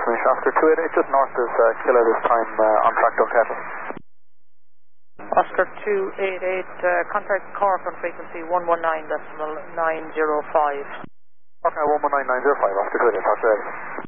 confirmation. Oscar 288, just north is Killer this time, on track Duncastle. Oscar 288, contact Cork on frequency 119.905. Okay, 119.905, Oscar 288, talk to you later.